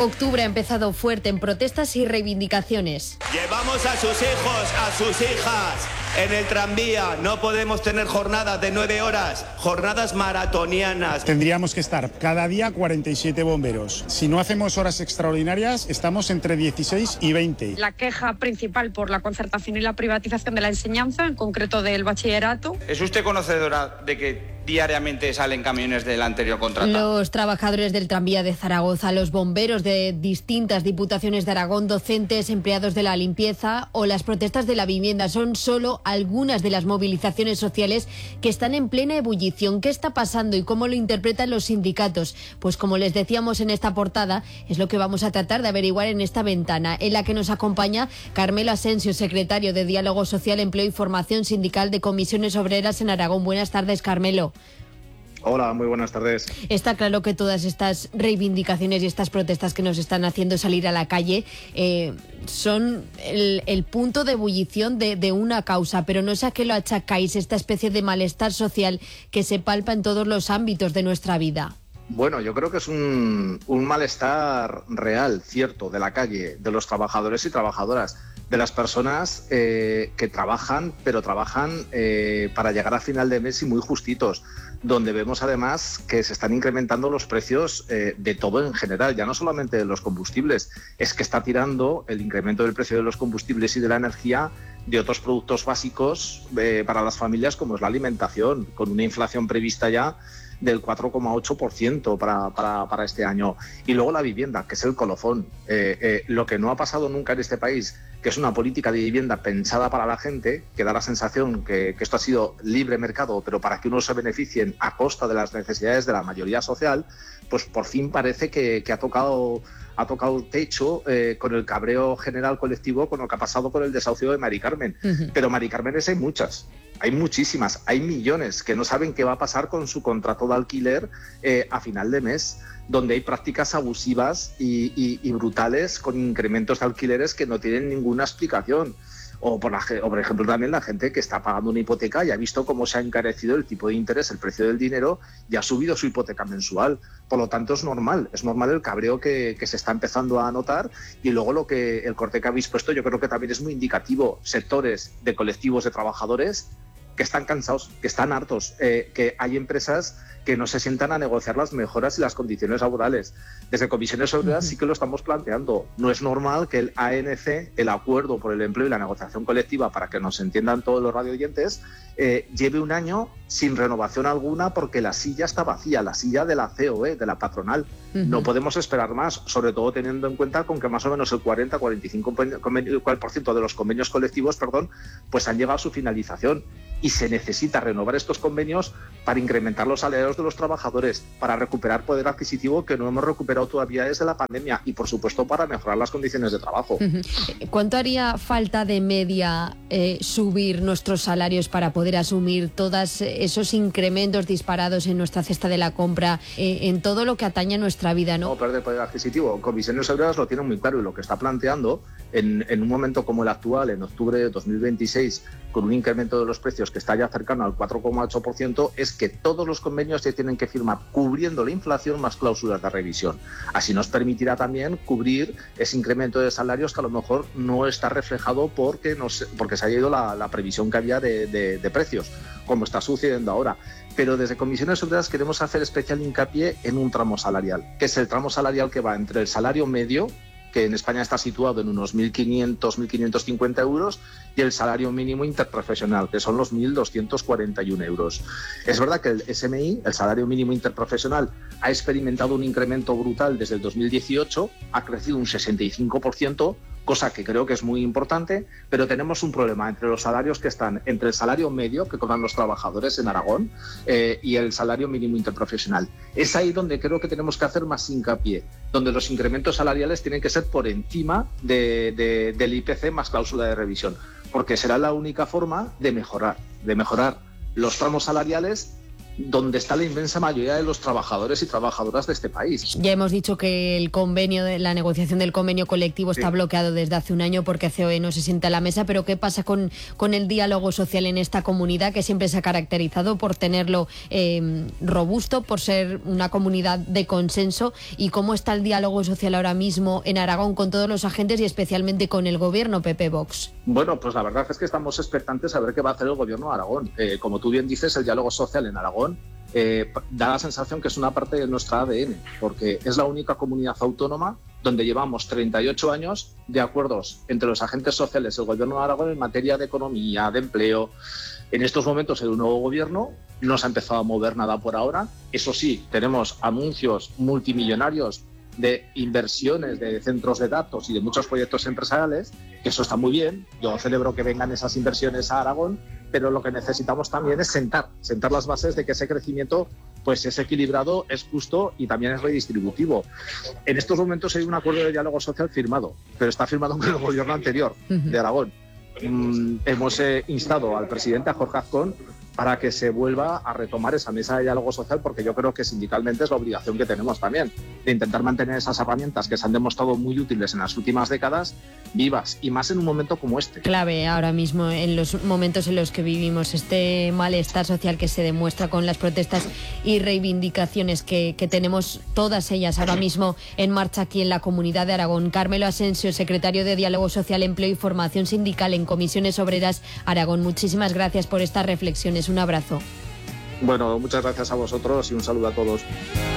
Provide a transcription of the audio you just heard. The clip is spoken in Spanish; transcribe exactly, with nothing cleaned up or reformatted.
Octubre ha empezado fuerte en protestas y reivindicaciones. Llevamos a sus hijos, a sus hijas en el tranvía. No podemos tener jornadas de nueve horas, jornadas maratonianas. Tendríamos que estar cada día cuarenta y siete bomberos. Si no hacemos horas extraordinarias, estamos entre dieciséis y veinte. La queja principal por la concertación y la privatización de la enseñanza, en concreto del bachillerato. ¿Es usted conocedora de que diariamente salen camiones del anterior contrato? Los trabajadores del tranvía de Zaragoza, los bomberos de distintas diputaciones de Aragón, docentes, empleados de la limpieza o las protestas de la vivienda son solo algunas de las movilizaciones sociales que están en plena ebullición. ¿Qué está pasando y cómo lo interpretan los sindicatos? Pues como les decíamos en esta portada, es lo que vamos a tratar de averiguar en esta ventana, en la que nos acompaña Carmelo Asensio, secretario de Diálogo Social, Empleo y Formación Sindical de Comisiones Obreras en Aragón. Buenas tardes, Carmelo. Hola, muy buenas tardes. Está claro que todas estas reivindicaciones y estas protestas que nos están haciendo salir a la calle eh, son el, el punto de ebullición de, de una causa, pero no sé a qué lo achacáis, esta especie de malestar social que se palpa en todos los ámbitos de nuestra vida. Bueno, yo creo que es un, un malestar real, cierto, de la calle, de los trabajadores y trabajadoras, de las personas eh, que trabajan, pero trabajan eh, para llegar a final de mes y muy justitos, donde vemos además que se están incrementando los precios eh, de todo en general, ya no solamente de los combustibles, es que está tirando el incremento del precio de los combustibles y de la energía de otros productos básicos eh, para las familias, como es la alimentación, con una inflación prevista ya del cuatro coma ocho por ciento para, para, para este año. Y luego la vivienda, que es el colofón. Eh, eh, lo que no ha pasado nunca en este país, que es una política de vivienda pensada para la gente, que da la sensación que, que esto ha sido libre mercado, pero para que unos se beneficien a costa de las necesidades de la mayoría social, pues por fin parece que, que ha tocado... ha tocado el techo eh, con el cabreo general colectivo, con lo que ha pasado con el desahucio de Mari Carmen. Uh-huh. Pero Mari Carmenes hay muchas, hay muchísimas, hay millones que no saben qué va a pasar con su contrato de alquiler eh, a final de mes, donde hay prácticas abusivas y, y, y brutales con incrementos de alquileres que no tienen ninguna explicación. O por, la, o por ejemplo también la gente que está pagando una hipoteca y ha visto cómo se ha encarecido el tipo de interés, el precio del dinero, y ha subido su hipoteca mensual. Por lo tanto es normal, es normal el cabreo que, que se está empezando a notar. Y luego lo que el corte que habéis puesto yo creo que también es muy indicativo. Sectores de colectivos de trabajadores que están cansados, que están hartos, eh, que hay empresas que no se sientan a negociar las mejoras y las condiciones laborales. Desde Comisiones Obreras sí que lo estamos planteando. No es normal que el A N C, el Acuerdo por el Empleo y la Negociación Colectiva, para que nos entiendan todos los radioyentes, eh, lleve un año sin renovación alguna porque la silla está vacía, la silla de la C O E, de la patronal. Uh-huh. No podemos esperar más, sobre todo teniendo en cuenta con que más o menos el cuarenta a cuarenta y cinco por ciento de los convenios colectivos, perdón, pues han llegado a su finalización. Y se necesita renovar estos convenios para incrementar los salarios de los trabajadores, para recuperar poder adquisitivo que no hemos recuperado todavía desde la pandemia y, por supuesto, para mejorar las condiciones de trabajo. ¿Cuánto haría falta de media eh, subir nuestros salarios para poder asumir todos esos incrementos disparados en nuestra cesta de la compra, eh, en todo lo que atañe a nuestra vida, ¿no? No perder poder adquisitivo. Comisiones Obreras lo tienen muy claro y lo que está planteando en, en un momento como el actual, en octubre de dos mil veintiséis, con un incremento de los precios que está ya cercano al cuatro coma ocho por ciento, es que todos los convenios se tienen que firmar cubriendo la inflación más cláusulas de revisión. Así nos permitirá también cubrir ese incremento de salarios que a lo mejor no está reflejado porque, no se, porque se haya ido la, la previsión que había de, de, de precios, como está sucediendo ahora. Pero desde Comisiones Obreras queremos hacer especial hincapié en un tramo salarial, que es el tramo salarial que va entre el salario medio, que en España está situado en unos mil quinientos, mil quinientos cincuenta euros, y el salario mínimo interprofesional, que son los mil doscientos cuarenta y uno euros. Es verdad que el S M I, el salario mínimo interprofesional, ha experimentado un incremento brutal desde el dos mil dieciocho, ha crecido un sesenta y cinco por ciento, cosa que creo que es muy importante, pero tenemos un problema entre los salarios que están entre el salario medio que cobran los trabajadores en Aragón eh, y el salario mínimo interprofesional. Es ahí donde creo que tenemos que hacer más hincapié, donde los incrementos salariales tienen que ser por encima de, de, del I P C más cláusula de revisión, porque será la única forma de mejorar, de mejorar los tramos salariales donde está la inmensa mayoría de los trabajadores y trabajadoras de este país. Ya hemos dicho que el convenio, de la negociación del convenio colectivo está sí. bloqueado desde hace un año porque C O E no se sienta a la mesa, pero ¿qué pasa con, con el diálogo social en esta comunidad, que siempre se ha caracterizado por tenerlo eh, robusto, por ser una comunidad de consenso? ¿Y cómo está el diálogo social ahora mismo en Aragón con todos los agentes y especialmente con el gobierno P P Vox? Bueno, pues la verdad es que estamos expectantes a ver qué va a hacer el gobierno de Aragón. Eh, como tú bien dices, el diálogo social en Aragón Eh, da la sensación que es una parte de nuestra A D N, porque es la única comunidad autónoma donde llevamos treinta y ocho años de acuerdos entre los agentes sociales y el gobierno de Aragón en materia de economía, de empleo. En estos momentos el nuevo gobierno no se ha empezado a mover nada por ahora. Eso sí, tenemos anuncios multimillonarios de inversiones de centros de datos y de muchos proyectos empresariales, que eso está muy bien. Yo celebro que vengan esas inversiones a Aragón, pero lo que necesitamos también es sentar, sentar las bases de que ese crecimiento pues es equilibrado, es justo y también es redistributivo. En estos momentos hay un acuerdo de diálogo social firmado, pero está firmado con el gobierno anterior de Aragón. Mm, hemos eh, instado al presidente, a Jorge Azcón, para que se vuelva a retomar esa mesa de diálogo social, porque yo creo que sindicalmente es la obligación que tenemos también, de intentar mantener esas herramientas que se han demostrado muy útiles en las últimas décadas vivas, y más en un momento como este. Clave ahora mismo, en los momentos en los que vivimos, este malestar social que se demuestra con las protestas y reivindicaciones que, que tenemos todas ellas ahora mismo en marcha aquí en la Comunidad de Aragón. Carmelo Asensio, secretario de Diálogo Social, Empleo y Formación Sindical en Comisiones Obreras Aragón, muchísimas gracias por estas reflexiones. Un abrazo. Bueno, muchas gracias a vosotros y un saludo a todos.